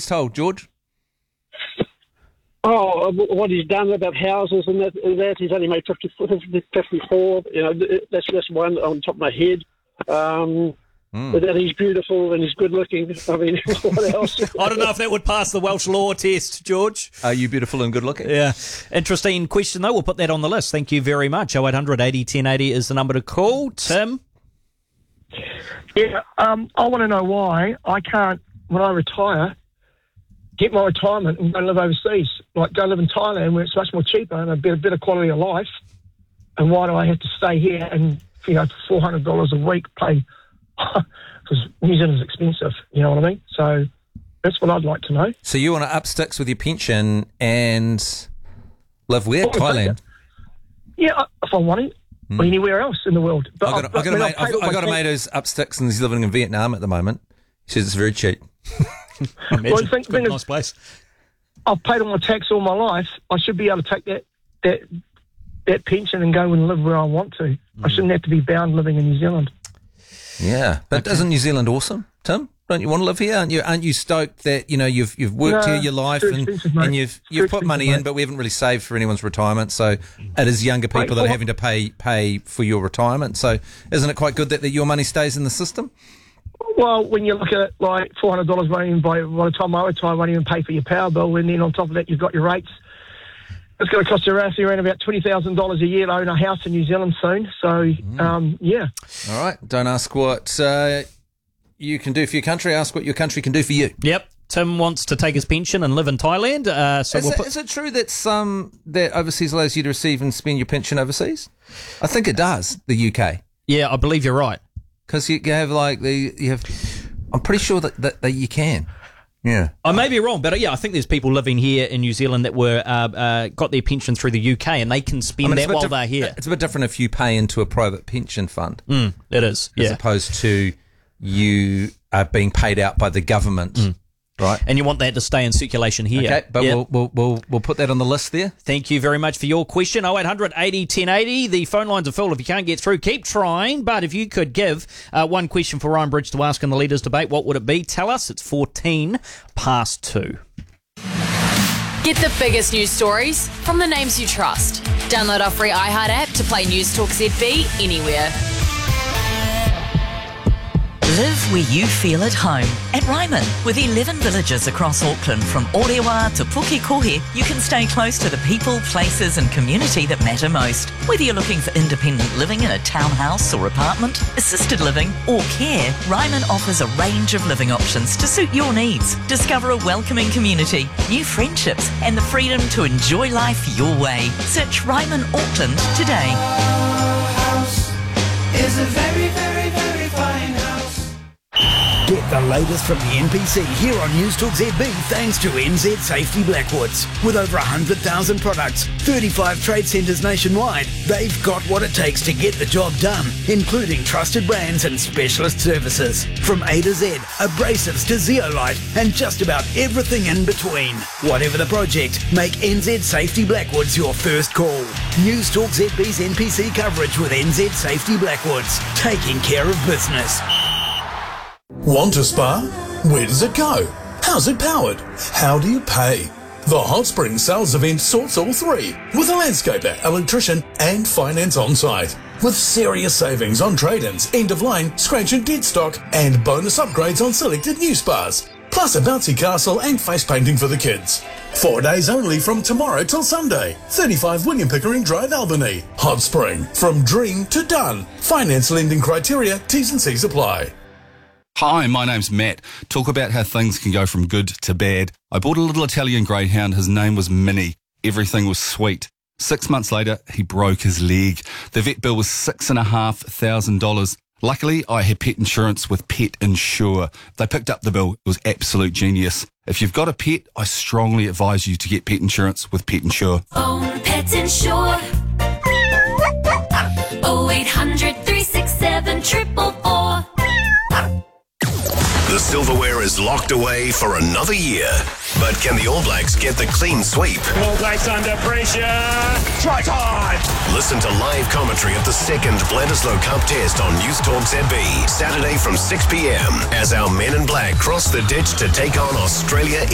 gets told, George? Oh, what he's done about houses and that. He's only made 54. You know, that's one on top of my head. But that he's beautiful and he's good looking. I mean, what else? I don't know if that would pass the Welsh law test, George. Are you beautiful and good looking? Yeah. Interesting question, though. We'll put that on the list. Thank you very much. 0800 80 1080 is the number to call. Tim? Yeah, I want to know why I can't, when I retire, get my retirement and go live overseas. Like, go live in Thailand where it's much more cheaper and a better quality of life. And why do I have to stay here and, you know, for $400 a week pay? Because New Zealand's expensive, you know what I mean? So that's what I'd like to know. So you want to up sticks with your pension and live where? Thailand? Yeah, if I want it. Or anywhere else in the world. But I've got a mate who's up sticks and he's living in Vietnam at the moment. He says it's very cheap. Imagine. It's a nice place. I've paid all my tax all my life. I should be able to take that pension and go and live where I want to. I shouldn't have to be bound living in New Zealand. Yeah, but isn't New Zealand awesome, Tim? Don't you want to live here? Aren't you stoked that you've worked here your life and you've put money in, but we haven't really saved for anyone's retirement. So it is younger people that are having to pay for your retirement. So isn't it quite good that your money stays in the system? Well, when you look at it, like $400 won't even by the time I retire, won't even pay for your power bill, and then on top of that you've got your rates. It's going to cost you roughly around about $20,000 a year to own a house in New Zealand soon. So, yeah. All right. Don't ask what you can do for your country. Ask what your country can do for you. Yep. Tim wants to take his pension and live in Thailand. Is it true that overseas allows you to receive and spend your pension overseas? I think it does, the UK. Yeah, I believe you're right. Because you have I'm pretty sure that you can. Yeah, I may be wrong, but yeah, I think there's people living here in New Zealand that were got their pension through the UK, and they can spend that while they're here. It's a bit different if you pay into a private pension fund. It is, as opposed to you being paid out by the government, right? And you want that to stay in circulation here. Okay, but we'll put that on the list there. Thank you very much for your question. 0800 80 1080. The phone lines are full. If you can't get through, keep trying. But if you could give one question for Ryan Bridge to ask in the Leaders Debate, what would it be? Tell us. It's 2:14. Get the biggest news stories from the names you trust. Download our free iHeart app to play News Talk ZB anywhere. Live where you feel at home. At Ryman, with 11 villages across Auckland, from Orewa to Pukekohe, you can stay close to the people, places and community that matter most. Whether you're looking for independent living in a townhouse or apartment, assisted living or care, Ryman offers a range of living options to suit your needs. Discover a welcoming community, new friendships and the freedom to enjoy life your way. Search Ryman Auckland today. Our house is a very, very, very fine house. Get the latest from the NPC here on News Talk ZB thanks to NZ Safety Blackwoods. With over 100,000 products, 35 trade centres nationwide, they've got what it takes to get the job done, including trusted brands and specialist services. From A to Z, abrasives to zeolite, and just about everything in between. Whatever the project, make NZ Safety Blackwoods your first call. News Talk ZB's NPC coverage with NZ Safety Blackwoods, taking care of business. Want a spa? Where does it go? How's it powered? How do you pay? The Hot Spring Sales event sorts all three, with a landscaper, electrician and finance on site. With serious savings on trade-ins, end-of-line, scratch and dead stock and bonus upgrades on selected new spas. Plus a bouncy castle and face painting for the kids. 4 days only from tomorrow till Sunday. 35 William Pickering Drive, Albany. Hot Spring, from dream to done. Finance lending criteria, T's and C's apply. Hi, my name's Matt. Talk about how things can go from good to bad. I bought a little Italian greyhound. His name was Minnie. Everything was sweet. 6 months later, he broke his leg. The vet bill was $6,500. Luckily, I had pet insurance with Pet Insure. They picked up the bill. It was absolute genius. If you've got a pet, I strongly advise you to get pet insurance with Pet Insure. Own Pet Insure. 0800 367 444. The silverware is locked away for another year. But can the All Blacks get the clean sweep? All Blacks under pressure. Try time. Listen to live commentary of the second Bledisloe Cup test on News Talk ZB, Saturday from 6 p.m. as our men in black cross the ditch to take on Australia